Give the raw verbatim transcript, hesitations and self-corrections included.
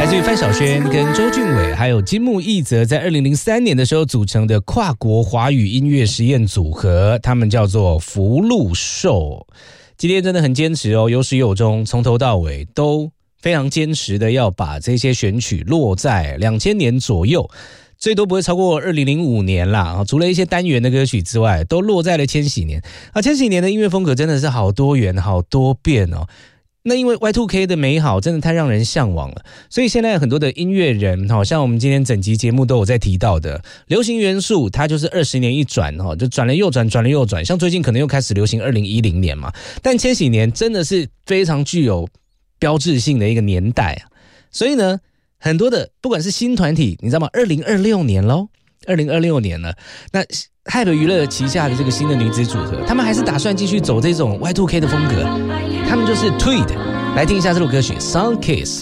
自于范晓萱跟周俊伟还有金木一泽在二零零三年的时候组成的跨国华语音乐实验组合，他们叫做福禄寿。今天真的很坚持哦，有始有终，从头到尾都非常坚持的要把这些选曲落在两千年左右，最多不会超过二零零五年啦。除了一些单元的歌曲之外，都落在了千禧年啊。千禧年的音乐风格真的是好多元好多变哦。那因为 Y 二 K 的美好真的太让人向往了，所以现在很多的音乐人，好像我们今天整集节目都有在提到的流行元素，它就是二十年一转，就转了又转，转了又转。像最近可能又开始流行二零一零年嘛，但千禧年真的是非常具有标志性的一个年代啊。所以呢，很多的不管是新团体，你知道吗？二零二六年咯，二零二六年了，那Hype 娱乐旗下的这个新的女子组合，他们还是打算继续走这种 Y 二 K 的风格，他们就是 Tweed。来听一下这首歌曲《Sun Kiss》。